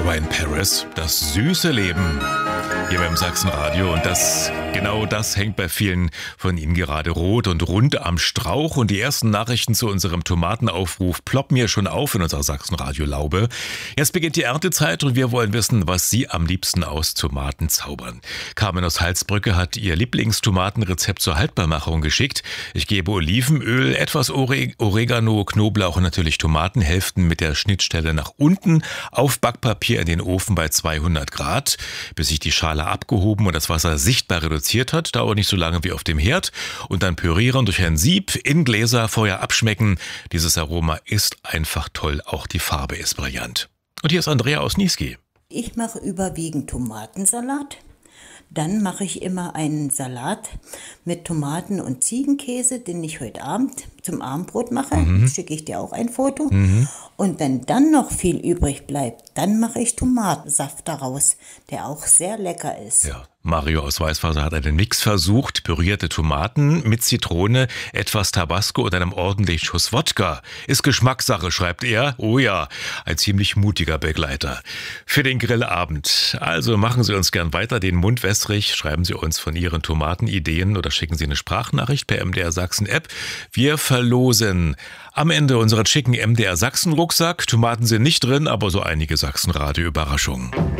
Ryan Paris, das süße Leben hier beim Sachsenradio. Und genau das hängt bei vielen von Ihnen gerade rot und rund am Strauch. Und die ersten Nachrichten zu unserem Tomatenaufruf ploppen hier schon auf in unserer Sachsenradio-Laube. Jetzt beginnt die Erntezeit und wir wollen wissen, was Sie am liebsten aus Tomaten zaubern. Carmen aus Halsbrücke hat ihr Lieblingstomatenrezept zur Haltbarmachung geschickt. Ich gebe Olivenöl, etwas Oregano, Knoblauch und natürlich Tomatenhälften mit der Schnittstelle nach unten auf Backpapier in den Ofen bei 200 Grad, bis sich die Schale abgehoben und das Wasser sichtbar reduziert hat. Dauert nicht so lange wie auf dem Herd. Und dann pürieren durch ein Sieb in Gläser, vorher abschmecken. Dieses Aroma ist einfach toll. Auch die Farbe ist brillant. Und hier ist Andrea aus Niesky. Ich mache überwiegend Tomatensalat. Dann mache ich immer einen Salat mit Tomaten und Ziegenkäse, den ich heute Abend zum Abendbrot mache. Schicke ich dir auch ein Foto. Und wenn dann noch viel übrig bleibt, dann mache ich Tomatensaft daraus, der auch sehr lecker ist. Ja. Mario aus Weißwasser hat einen Mix versucht, pürierte Tomaten mit Zitrone, etwas Tabasco und einem ordentlichen Schuss Wodka. Ist Geschmackssache, schreibt er. Oh ja, ein ziemlich mutiger Begleiter für den Grillabend. Also machen Sie uns gern weiter den Mund wässrig, schreiben Sie uns von Ihren Tomatenideen oder schicken Sie eine Sprachnachricht per MDR Sachsen App. Wir verlosen am Ende unseren schicken MDR Sachsen Rucksack. Tomaten sind nicht drin, aber so einige Sachsenradio-Überraschungen.